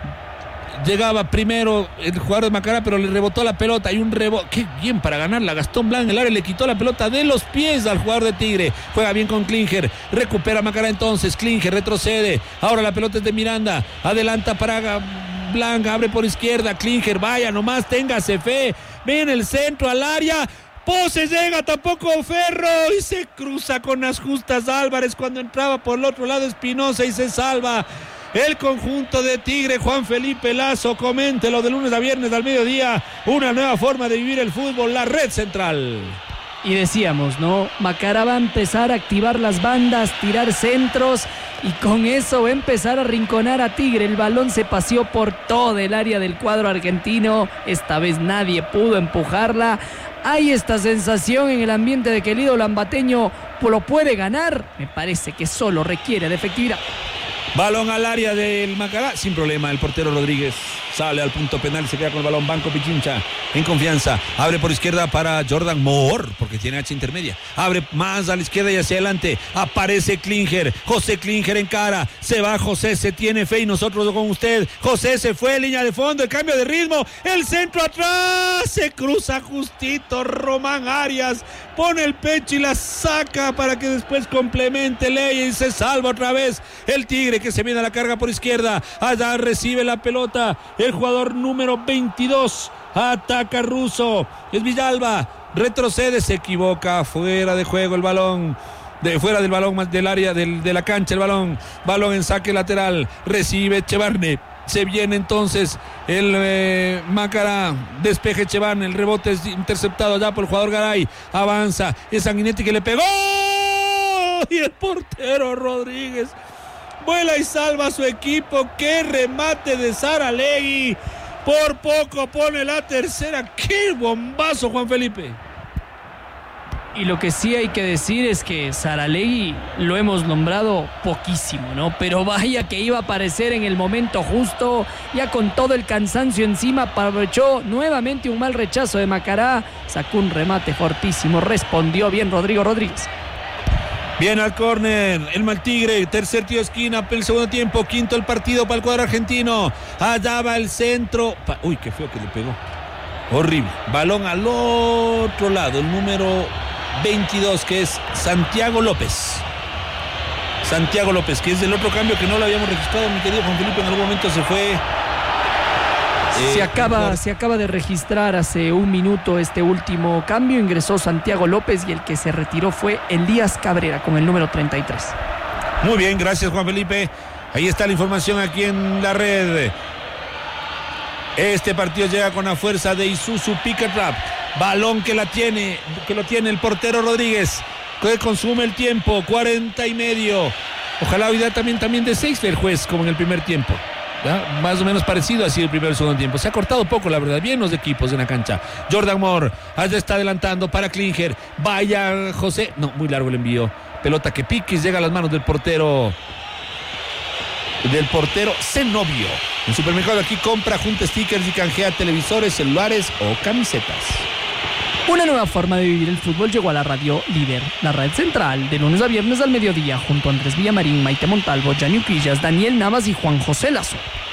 Llegaba primero el jugador de Macará, pero le rebotó la pelota. Y un rebote, qué bien para ganarla. Gastón Blanc en el área le quitó la pelota de los pies al jugador de Tigre. Juega bien con Klinger, recupera Macará entonces. Klinger retrocede, ahora la pelota es de Miranda. Adelanta para Blanc, abre por izquierda. Klinger, vaya nomás, téngase fe. Ven el centro al área. Pose llega, tampoco Ferro y se cruza con las justas Álvarez cuando entraba por el otro lado Espinosa y se salva el conjunto de Tigre. Juan Felipe Lazo, coméntelo de lunes a viernes al mediodía, una nueva forma de vivir el fútbol, la red central. Y decíamos, ¿no? Macará va a empezar a activar las bandas, tirar centros y con eso va a empezar a rinconar a Tigre. El balón se paseó por todo el área del cuadro argentino, esta vez nadie pudo empujarla. Hay esta sensación en el ambiente de que el ídolo ambateño lo puede ganar. Me parece que solo requiere de efectividad. Balón al área del Macará, sin problema, el portero Rodríguez sale al punto penal y se queda con el balón. Banco Pichincha en confianza, abre por izquierda para Jordan Moore, porque tiene H intermedia, abre más a la izquierda y hacia adelante, aparece Klinger, José Klinger en cara, se va José, se tiene fe y nosotros con usted. José se fue, línea de fondo, el cambio de ritmo, el centro atrás, se cruza justito Román Arias, pone el pecho y la saca para que después complemente Ley y se salva otra vez el Tigre, que se viene a la carga por izquierda. Allá recibe la pelota el jugador número 22, ataca Russo, es Villalba, retrocede, se equivoca, fuera de juego el balón, fuera del balón, más del área de la cancha el balón en saque lateral, recibe Echevarne. Se viene entonces el Macará, despeje Echevarne, el rebote es interceptado allá por el jugador Garay, avanza, es Sanguinetti que le pegó y el portero Rodríguez vuela y salva a su equipo. Qué remate de Saralegui, por poco pone la tercera. Qué bombazo, Juan Felipe. Y lo que sí hay que decir es que Saralegui lo hemos nombrado poquísimo, ¿no? Pero vaya que iba a aparecer en el momento justo, ya con todo el cansancio encima, aprovechó nuevamente un mal rechazo de Macará, sacó un remate fortísimo, respondió bien Rodrigo Rodríguez. Bien al córner, el mal Tigre, tercer tiro de esquina, el segundo tiempo, quinto el partido para el cuadro argentino. Allá va el centro. Uy, qué feo que le pegó. Horrible. Balón al otro lado, el número 22, que es Santiago López. Santiago López, que es el otro cambio que no lo habíamos registrado, mi querido Juan Felipe, en algún momento se fue. Se acaba de registrar hace un minuto este último cambio. Ingresó Santiago López y el que se retiró fue Elías Cabrera con el número 33. Muy bien, gracias Juan Felipe. Ahí está la información aquí en la red. Este partido llega con la fuerza de Isuzu Pick Rap. Balón que lo tiene el portero Rodríguez, que consume el tiempo, 40:30. Ojalá hoy día también de 6 el juez, como en el primer tiempo. ¿Ya? Más o menos parecido así el primer y el segundo tiempo. Se ha cortado poco, la verdad. Bien los equipos en la cancha. Jordan Moore, allá está adelantando para Klinger. Vaya José. No, muy largo el envío. Pelota que pique y llega a las manos del portero Zenobio. En Supermercado Aquí compra, junta stickers y canjea televisores, celulares o camisetas. Una nueva forma de vivir el fútbol llegó a la radio líder, la red central, de lunes a viernes al mediodía, junto a Andrés Villamarín, Maite Montalvo, Gianni Uquillas, Daniel Navas y Juan José Lazo.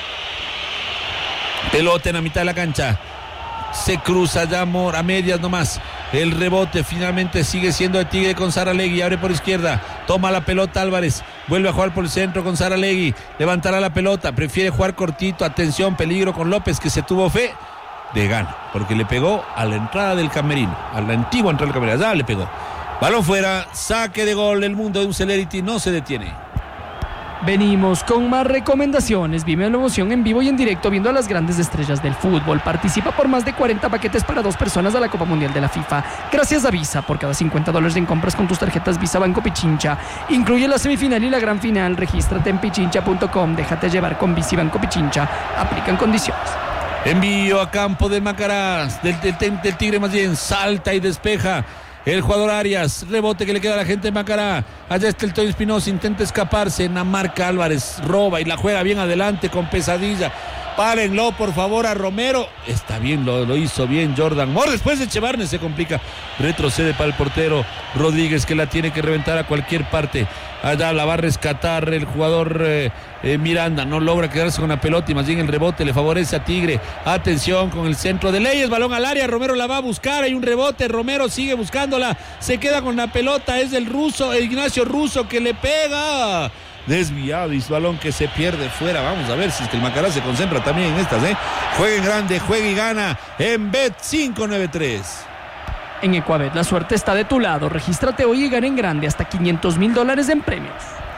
Pelota en la mitad de la cancha. Se cruza ya Amor a medias nomás. El rebote finalmente sigue siendo de Tigre con Saralegui. Abre por izquierda. Toma la pelota Álvarez. Vuelve a jugar por el centro con Saralegui. Levantará la pelota. Prefiere jugar cortito. Atención, peligro con López, que se tuvo fe de gana, porque le pegó a la entrada del camerino, a la antigua entrada del camerino. Ya le pegó. Balón fuera. Saque de gol. El mundo de un Celerity no se detiene. Venimos con más recomendaciones. Vive la emoción en vivo y en directo viendo a las grandes estrellas del fútbol. Participa por más de 40 paquetes para 2 personas a la Copa Mundial de la FIFA. Gracias a Visa, por cada $50 en compras con tus tarjetas Visa Banco Pichincha. Incluye la semifinal y la gran final. Regístrate en pichincha.com. Déjate llevar con Visa Banco Pichincha. Aplican condiciones. Envío a campo de Macará, del Tigre más bien, salta y despeja. El jugador Arias, rebote que le queda a la gente de Macará. Allá está el Toño Espinosa, intenta escaparse. Namarca Álvarez roba y la juega bien adelante con pesadilla. Párenlo, por favor, a Romero. Está bien, lo hizo bien Jordan Moore. Después de Echevarne se complica. Retrocede para el portero Rodríguez, que la tiene que reventar a cualquier parte. Allá la va a rescatar el jugador Miranda. No logra quedarse con la pelota y más bien el rebote le favorece a Tigre. Atención con el centro de Leyes. Balón al área. Romero la va a buscar. Hay un rebote. Romero sigue buscándola. Se queda con la pelota. Es del ruso, Ignacio Russo, que le pega. Desviado y su balón que se pierde fuera. Vamos a ver si es que el Macará se concentra también en estas, Juega en grande, juega y gana en Bet 593. En Ecuabet la suerte está de tu lado. Regístrate hoy y gana en grande hasta $500,000 en premios.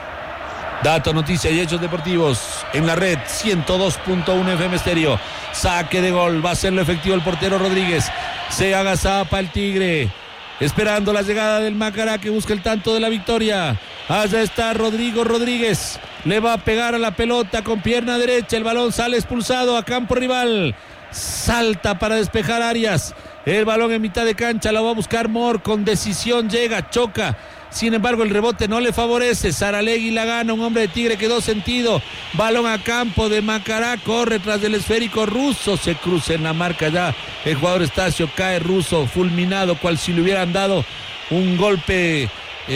Datos, noticias y hechos deportivos en la red 102.1 FM Estéreo. Saque de gol, va a hacerlo efectivo el portero Rodríguez. Se agazapa el Tigre, esperando la llegada del Macará, que busca el tanto de la victoria. Allá está Rodrigo Rodríguez. Le va a pegar a la pelota con pierna derecha. El balón sale expulsado a campo rival. Salta para despejar Arias. El balón en mitad de cancha. La va a buscar Moore. Con decisión llega, choca. Sin embargo, el rebote no le favorece. Saralegui la gana. Un hombre de Tigre quedó sentido. Balón a campo de Macará. Corre tras del esférico Russo. Se cruza en la marca ya. El jugador Estacio cae Russo, fulminado, cual si le hubieran dado un golpe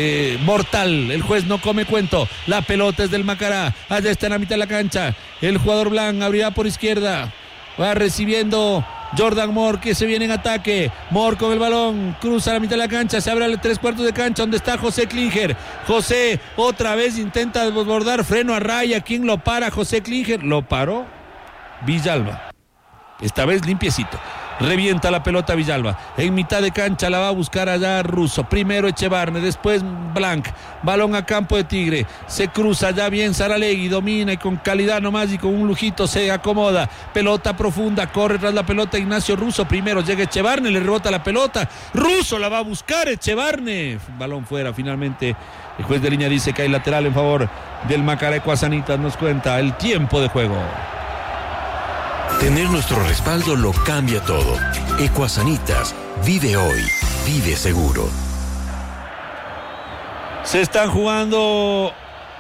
mortal. El juez no come cuento. La pelota es del Macará. Allá está en la mitad de la cancha. El jugador Blanc abrirá por izquierda. Va recibiendo Jordan Moore, que se viene en ataque. Moore con el balón, cruza la mitad de la cancha, se abre al 3/4 de cancha donde está José Klinger. José otra vez intenta desbordar, freno a raya. ¿Quién lo para? José Klinger. Lo paró Villalba. Esta vez limpiecito. Revienta la pelota Villalba. En mitad de cancha la va a buscar allá Russo. Primero Echevarne, después Blanc. Balón a campo de Tigre. Se cruza ya bien Saralegui. Domina y con calidad nomás y con un lujito se acomoda. Pelota profunda. Corre tras la pelota Ignacio Russo. Primero llega Echevarne, le rebota la pelota. Russo la va a buscar Echevarne. Balón fuera finalmente. El juez de línea dice que hay lateral en favor del Macará. Ecuasanitas nos cuenta el tiempo de juego. Tener nuestro respaldo lo cambia todo. Ecuasanitas, vive hoy, vive seguro. Se están jugando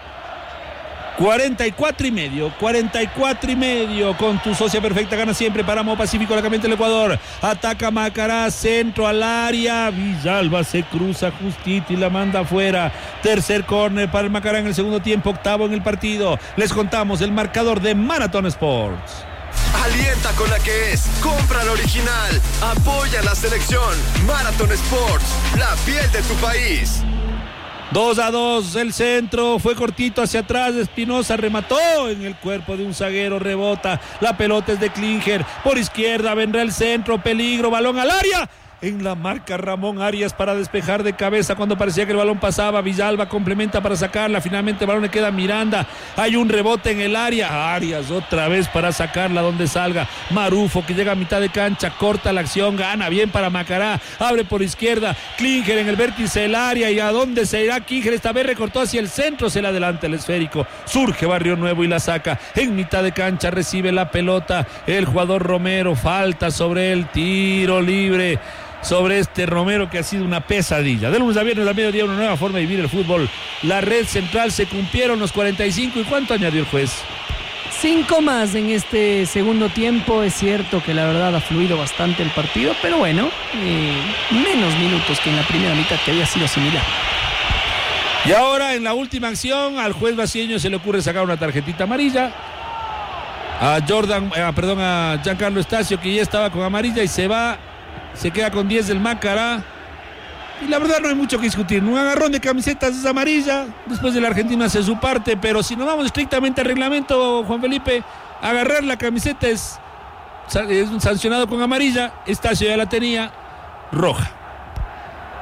44 y medio con tu socia perfecta. Gana siempre para Mo Pacífico, la camioneta del Ecuador. Ataca Macará, centro al área. Villalba se cruza justito y la manda afuera. Tercer córner para el Macará en el segundo tiempo, octavo en el partido. Les contamos el marcador de Marathon Sports. Alienta con la que es. Compra la original. Apoya la selección. Marathon Sports, la piel de tu país. 2-2, el centro fue cortito hacia atrás. Espinosa remató en el cuerpo de un zaguero, rebota. La pelota es de Klinger. Por izquierda vendrá el centro, peligro, balón al área. En la marca Ramón Arias para despejar de cabeza cuando parecía que el balón pasaba. Villalba complementa para sacarla. Finalmente el balón le queda a Miranda. Hay un rebote en el área. Arias otra vez para sacarla donde salga. Marufo, que llega a mitad de cancha, corta la acción, gana bien para Macará. Abre por izquierda. Klinger en el vértice del área. ¿Y a dónde se irá Klinger? Esta vez recortó hacia el centro. Se le adelanta el esférico. Surge Barrio Nuevo y la saca. En mitad de cancha recibe la pelota el jugador Romero. Falta sobre él. Tiro libre sobre este Romero, que ha sido una pesadilla. De lunes a viernes al mediodía, una nueva forma de vivir el fútbol. La red central, se cumplieron los 45. ¿Y cuánto añadió el juez? 5 más en este segundo tiempo. Es cierto que la verdad ha fluido bastante el partido, pero bueno, menos minutos que en la primera mitad, que había sido similar. Y ahora en la última acción al juez brasileño se le ocurre sacar una tarjetita amarilla a Giancarlo Estacio, que ya estaba con amarilla, y se queda con 10 del Macará. Y la verdad no hay mucho que discutir. Un agarrón de camisetas es amarilla. Después del argentino hace su parte. Pero si nos vamos estrictamente al reglamento, Juan Felipe, agarrar la camiseta es un sancionado con amarilla. Estacio ya la tenía roja.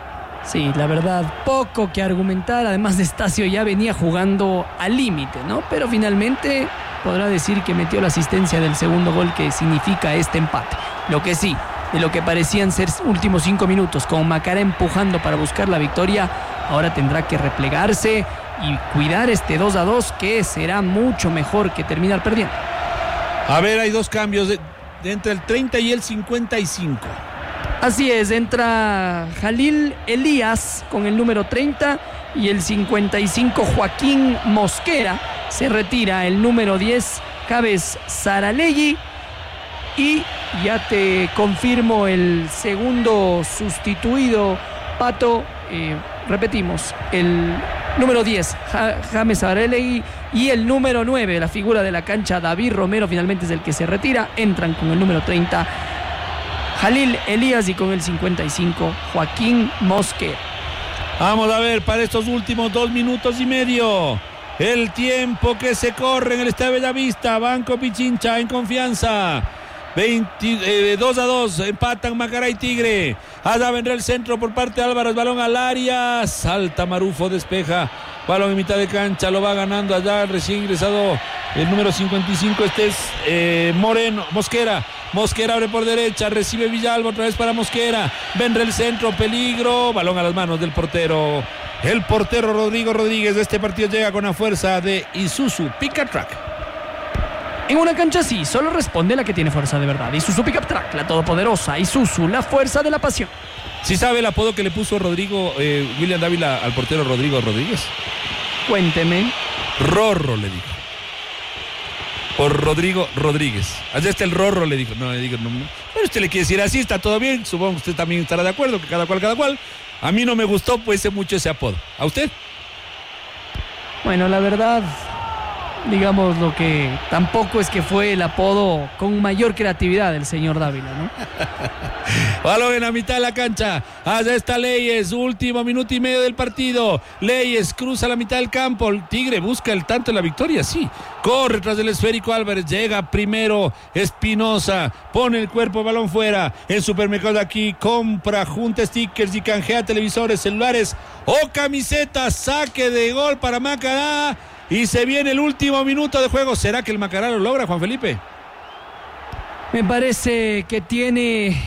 Sí, la verdad, poco que argumentar. Además, Estacio ya venía jugando al límite, ¿no? Pero finalmente podrá decir que metió la asistencia del segundo gol que significa este empate. Lo que sí, de lo que parecían ser últimos 5 minutos, con Macará empujando para buscar la victoria, ahora tendrá que replegarse y cuidar este 2-2, que será mucho mejor que terminar perdiendo. A ver, hay 2 cambios de entre el 30 y el 55. Así es, entra Jalil Elías con el número 30 y el 55 Joaquín Mosquera. Se retira el número 10 Javes Saralegui. Y ya te confirmo el segundo sustituido, Pato. Repetimos, el número 10 James Saralegui y el número 9, la figura de la cancha, David Romero, finalmente es el que se retira. Entran con el número 30 Jalil Elías y con el 55 Joaquín Mosquera. Vamos a ver para estos últimos 2 minutos y medio. El tiempo que se corre en el Estadio Bellavista. Banco Pichincha en confianza. 2-2, empatan Macará y Tigre. Allá vendrá el centro por parte de Álvarez, balón al área, salta Marufo, despeja, balón en mitad de cancha, lo va ganando allá recién ingresado el número 55, este es Mosquera abre por derecha, recibe Villalba otra vez para Mosquera, vendrá el centro, peligro, balón a las manos del portero. El portero Rodrigo Rodríguez de este partido llega con la fuerza de Isuzu Pickup Truck. En una cancha así, solo responde la que tiene fuerza de verdad. Isuzu Pickup Truck, la todopoderosa. Isuzu, la fuerza de la pasión. ¿Sí sabe el apodo que le puso William Dávila al portero Rodrigo Rodríguez? Cuénteme. Rorro le dijo. Por Rodrigo Rodríguez. Allá está el Rorro, le dijo. No, le digo, no. Pero usted le quiere decir así, está todo bien. Supongo que usted también estará de acuerdo, que cada cual. A mí no me gustó, pues, mucho ese apodo. ¿A usted? Bueno, la verdad, digamos lo que tampoco es que fue el apodo con mayor creatividad del señor Dávila, ¿no? Balón en la mitad de la cancha. Allá está Leyes, último minuto y medio del partido. Leyes cruza la mitad del campo. El Tigre busca el tanto de la victoria, sí. Corre tras del esférico Álvarez. Llega primero Espinosa. Pone el cuerpo, balón fuera. En Supermercado de aquí compra, junta stickers y canjea televisores, celulares o camisetas. Saque de gol para Macará. Y se viene el último minuto de juego. ¿Será que el Macará lo logra, Juan Felipe? Me parece que tiene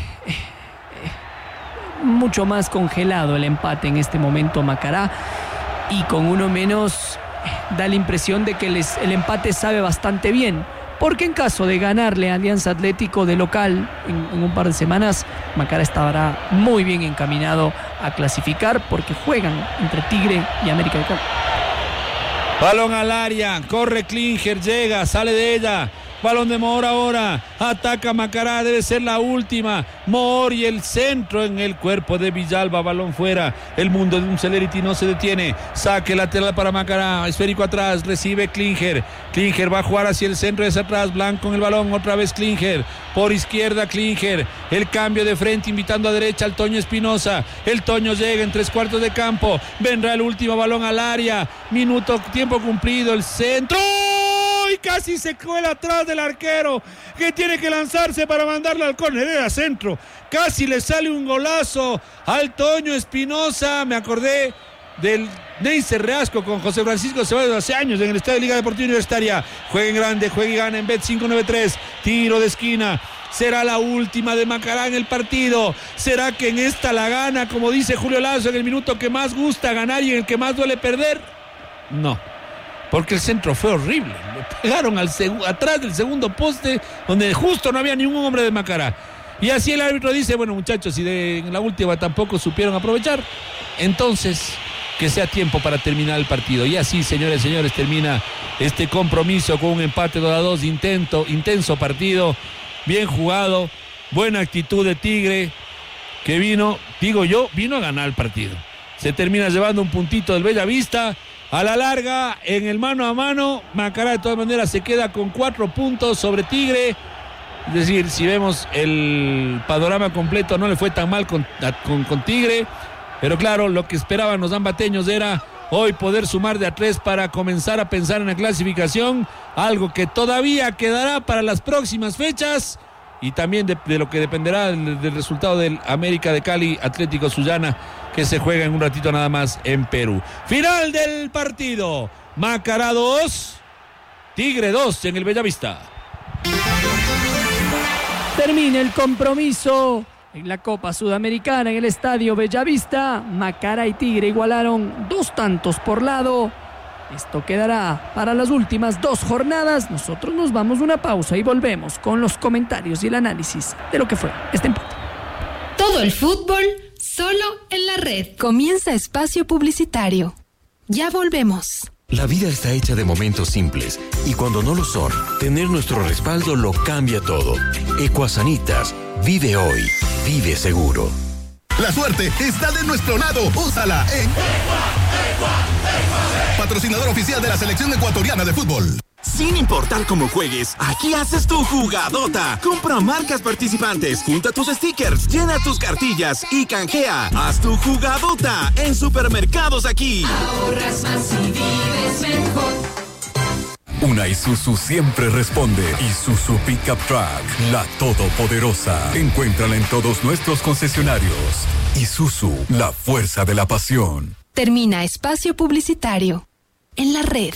mucho más congelado el empate en este momento Macará, y con uno menos da la impresión de que el empate sabe bastante bien, porque en caso de ganarle a Alianza Atlético de local en un par de semanas, Macará estará muy bien encaminado a clasificar, porque juegan entre Tigre y América de Cali. Balón al área, corre Klinger, llega, sale de ella. Balón de Moore ahora, ataca Macará, debe ser la última. Moore y el centro en el cuerpo de Villalba, balón fuera. El mundo de un Celerity no se detiene. Saque lateral para Macará, esférico atrás, recibe Klinger. Klinger va a jugar hacia el centro, es atrás, Blanco en el balón, otra vez Klinger. Por izquierda Klinger, el cambio de frente invitando a derecha al Toño Espinosa. El Toño llega en 3/4 de campo, vendrá el último balón al área. Tiempo cumplido, el centro. Y casi se cuela atrás del arquero, que tiene que lanzarse para mandarle al córner. Era centro, casi le sale un golazo al Toño Espinosa. Me acordé del Neisser Reasco con José Francisco Ceballos hace años en el Estadio de Liga Deportiva Universitaria. Juega en grande, juega y gana en Bet 593. Tiro de esquina. Será la última de Macará en el partido. ¿Será que en esta la gana, como dice Julio Lazo, en el minuto que más gusta ganar y en el que más duele perder? No, porque el centro fue horrible. Le pegaron atrás del segundo poste, donde justo no había ningún hombre de Macará. Y así el árbitro dice, bueno, muchachos, si en la última tampoco supieron aprovechar, entonces que sea tiempo para terminar el partido. Y así, señores, termina este compromiso con un empate 2-2, intenso partido, bien jugado, buena actitud de Tigre, que vino a ganar el partido. Se termina llevando un puntito del Bellavista. A la larga, en el mano a mano, Macará de todas maneras se queda con 4 puntos sobre Tigre. Es decir, si vemos el panorama completo, no le fue tan mal con Tigre. Pero claro, lo que esperaban los ambateños era hoy poder sumar de a 3 para comenzar a pensar en la clasificación. Algo que todavía quedará para las próximas fechas. y también de lo que dependerá del resultado del América de Cali Atlético Sullana, que se juega en un ratito nada más en Perú. Final del partido: Macará 2, Tigre 2 en el Bellavista. Termina el compromiso en la Copa Sudamericana en el Estadio Bellavista. Macará y Tigre igualaron 2 tantos por lado. Esto quedará para las últimas 2 jornadas. Nosotros nos vamos a una pausa y volvemos con los comentarios y el análisis de lo que fue este empate. Todo el fútbol solo en la red. Comienza espacio publicitario. Ya volvemos. La vida está hecha de momentos simples y cuando no lo son, tener nuestro respaldo lo cambia todo. Ecuasanitas, vive hoy, vive seguro. La suerte está de nuestro lado. Úsala en patrocinador oficial de la selección ecuatoriana de fútbol. Sin importar cómo juegues, aquí haces tu jugadota. Compra marcas participantes, junta tus stickers, llena tus cartillas y canjea. Haz tu jugadota en Supermercados Aquí. Ahorras más y vives mejor. Una Isuzu siempre responde. Isuzu Pickup Truck, la todopoderosa. Encuéntrala en todos nuestros concesionarios. Isuzu, la fuerza de la pasión. Termina espacio publicitario en la red.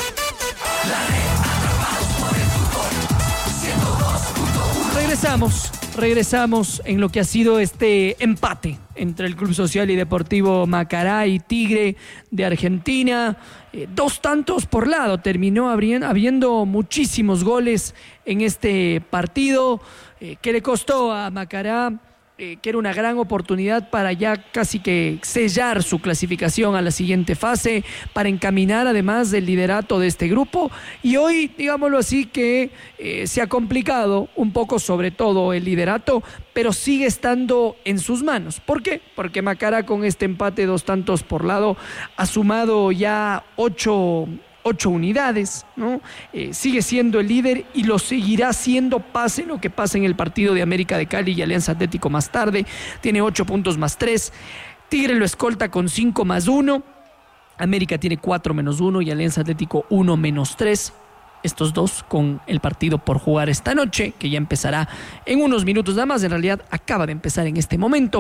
Regresamos en lo que ha sido este empate entre el Club Social y Deportivo Macará y Tigre de Argentina. 2 tantos por lado, terminó habiendo muchísimos goles en este partido que le costó a Macará, que era una gran oportunidad para ya casi que sellar su clasificación a la siguiente fase, para encaminar además del liderato de este grupo. Y hoy, digámoslo así, que se ha complicado un poco, sobre todo el liderato, pero sigue estando en sus manos. ¿Por qué? Porque Macará, con este empate 2 tantos por lado, ha sumado ya 8 unidades, ¿no? Sigue siendo el líder y lo seguirá siendo, pase lo que pase en el partido de América de Cali y Alianza Atlético más tarde. Tiene 8 puntos más 3. Tigre lo escolta con 5 más 1. América tiene 4 menos 1 y Alianza Atlético 1 menos 3. Estos dos con el partido por jugar esta noche, que ya empezará en unos minutos nada más. En realidad acaba de empezar en este momento.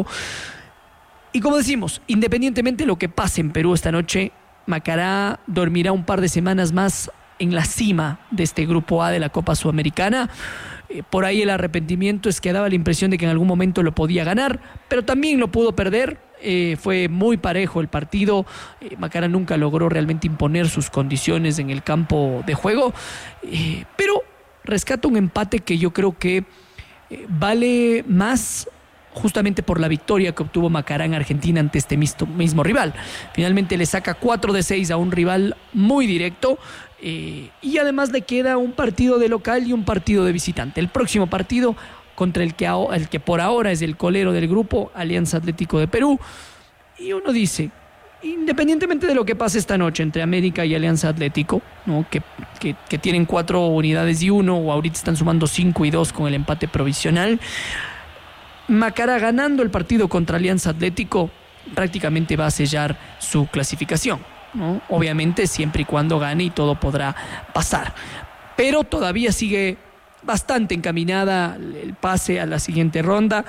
Y como decimos, independientemente de lo que pase en Perú esta noche, Macará dormirá un par de semanas más en la cima de este grupo A de la Copa Sudamericana. Por ahí el arrepentimiento es que daba la impresión de que en algún momento lo podía ganar, pero también lo pudo perder. Fue muy parejo el partido. Macará nunca logró realmente imponer sus condiciones en el campo de juego, pero rescata un empate que yo creo que vale más, justamente por la victoria que obtuvo Macará en Argentina ante este mismo rival. Finalmente le saca 4 de 6 a un rival muy directo, y además le queda un partido de local y un partido de visitante. El próximo partido contra el que por ahora es el colero del grupo, Alianza Atlético de Perú. Y uno dice, independientemente de lo que pase esta noche entre América y Alianza Atlético, ¿no? que tienen 4 unidades y 1, o ahorita están sumando 5 y 2 con el empate provisional, Macará, ganando el partido contra Alianza Atlético, prácticamente va a sellar su clasificación, ¿no? Obviamente siempre y cuando gane, y todo podrá pasar, pero todavía sigue bastante encaminada el pase a la siguiente ronda.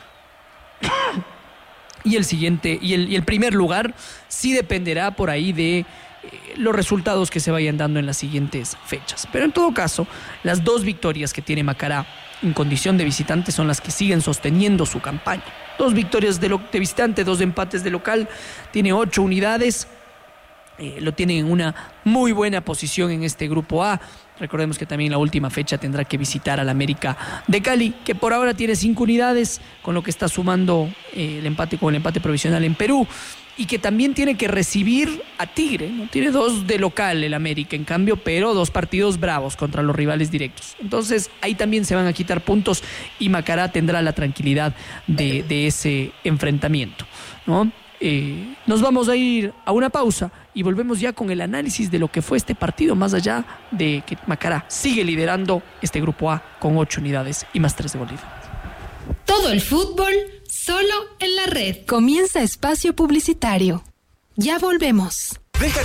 Y el primer lugar sí dependerá por ahí de los resultados que se vayan dando en las siguientes fechas. Pero en todo caso, las 2 victorias que tiene Macará en condición de visitante son las que siguen sosteniendo su campaña. 2 victorias de visitante, 2 empates de local. Tiene 8 unidades. Lo tiene en una muy buena posición en este grupo A. Recordemos que también la última fecha tendrá que visitar al América de Cali, que por ahora tiene 5 unidades, con lo que está sumando el empate provisional en Perú, y que también tiene que recibir a Tigre, ¿no? Tiene 2 de local el América, en cambio, pero 2 partidos bravos contra los rivales directos. Entonces ahí también se van a quitar puntos y Macará tendrá la tranquilidad de ese enfrentamiento, ¿no? Nos vamos a ir a una pausa y volvemos ya con el análisis de lo que fue este partido, más allá de que Macará sigue liderando este grupo A con 8 unidades y más 3 de Bolívar. Todo el fútbol solo en la red. Comienza espacio publicitario. Ya volvemos.